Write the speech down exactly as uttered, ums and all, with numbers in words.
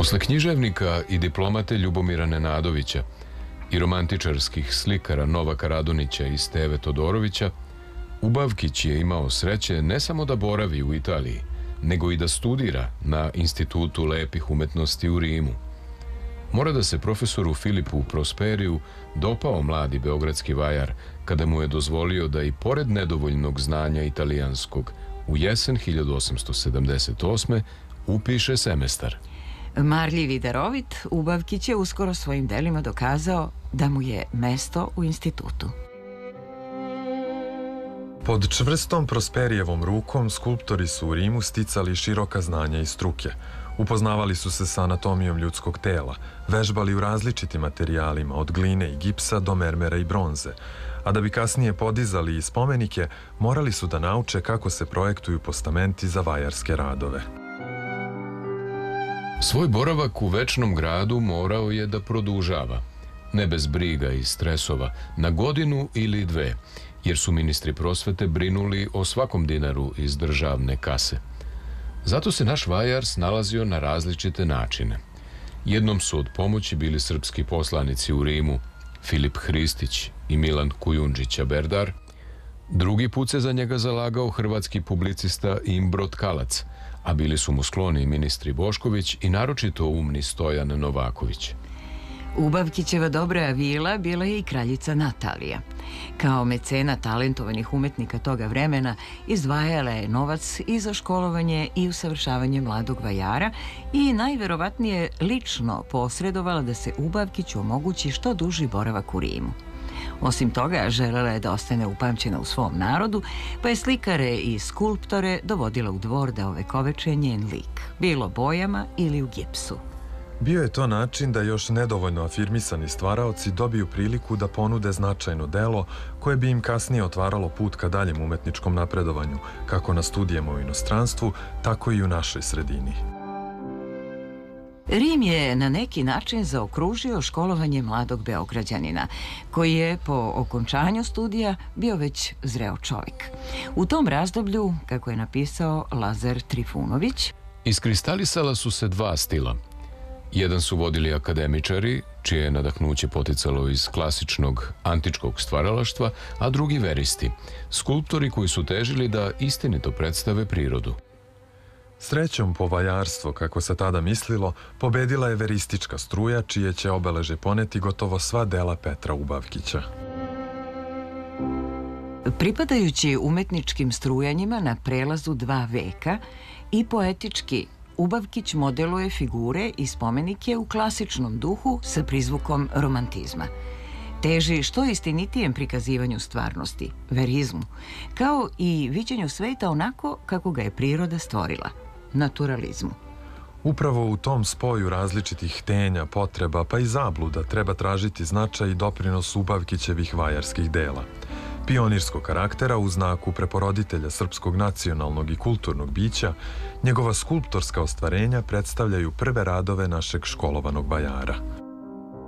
Posle književnika i diplomate Ljubomira Nenadovića i romantičarskih slikara Novaka Radonića i Steve Todorovića, Ubavkić je imao sreće ne samo da boravi u Italiji, nego i da studira na Institutu lepih umetnosti u Rimu. Mora da se profesoru Filipu Prosperiju dopao mladi beogradski vajar kada mu je dozvolio da i pored nedovoljnog znanja italijanskog u jesen hiljadu osamsto sedamdeset osme upiše semestar. Marljiv i darovit, Ubavkić je uskoro svojim delima dokazao da mu je mesto u institutu. Pod čvrstom Prosperijevom rukom skulptori su u Rimu sticali široka znanja i struke. Upoznavali su se sa anatomijom ljudskog tela, vežbali u različitim materijalima od gline i gipsa do mermera i bronze, a da bi kasnije podizali i spomenike, morali su da nauče kako se projektuju postamenti za vajarske radove. Svoj boravak u večnom gradu morao je da produžava, ne bez briga i stresova, na godinu ili dve, jer su ministri prosvete brinuli o svakom dinaru iz državne kase. Zato se naš vajar snalazio na različite načine. Jednom su od pomoći bili srpski poslanici u Rimu, Filip Hristić i Milan Kujundžić-Berdar. Drugi put se za njega zalagao hrvatski publicista Imbrot Kalac, a bili su mu skloni i ministri Bošković i naročito umni Stojan Novaković. Ubavkićeva dobra vila bila je i kraljica Natalija. Kao mecena talentovanih umetnika toga vremena izdvajala je novac i za školovanje i usavršavanje mladog vajara i najverovatnije lično posredovala da se Ubavkiću omogući što duži boravak u Rimu. Osim toga, želela je da ostane upamćena u svom narodu, pa je slikare i skulptore dovodila u dvor da ovekoveče njen lik, bilo bojama ili u gipsu. Bio je to način da još nedovoljno afirmisani stvaraoci dobiju priliku da ponude značajno delo koje bi im kasnije otvaralo put ka daljem umetničkom napredovanju, kako na studijama u inostranstvu, tako i u našoj sredini. Rim je na neki način zaokružio školovanje mladog Beograđanina, koji je po okončanju studija bio već zreo čovjek. U tom razdoblju, kako je napisao Lazar Trifunović, iskristalisala su se dva stila. Jedan su vodili akademičari, čije je nadahnuće poticalo iz klasičnog antičkog stvaralaštva, a drugi veristi, skulptori koji su težili da istinito predstave prirodu. Srećom po vajarstvo, kako se tada mislilo, pobedila je veristička struja, čije će obeleže poneti gotovo sva dela Petra Ubavkića. Pripadajući umetničkim strujanjima na prelazu dva veka i poetički, Ubavkić modeluje figure i spomenike u klasičnom duhu sa prizvukom romantizma. Teži što istinitijem prikazivanju stvarnosti, verizmu, kao i viđenju sveta onako kako ga je priroda stvorila, naturalizmu. Upravo u tom spoju različitih htenja, potreba pa i zabluda treba tražiti značaj i doprinos Ubavkićevih vajarskih dela. Pionirskog karaktera u znaku preporoditelja srpskog nacionalnog i kulturnog bića, njegova skulptorska ostvarenja predstavljaju prve radove našeg školovanog vajara.